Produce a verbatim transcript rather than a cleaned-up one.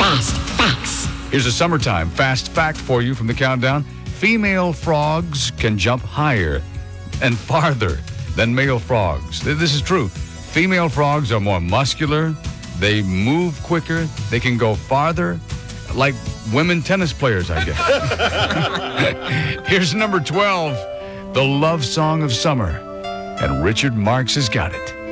Fast facts. Here's a summertime fast fact for you from the countdown. Female frogs can jump higher and farther than male frogs. This is true. Female frogs are more muscular. They move quicker. They can go farther, like women tennis players, I guess. Here's number twelve, the love song of summer. And Richard Marx has got it.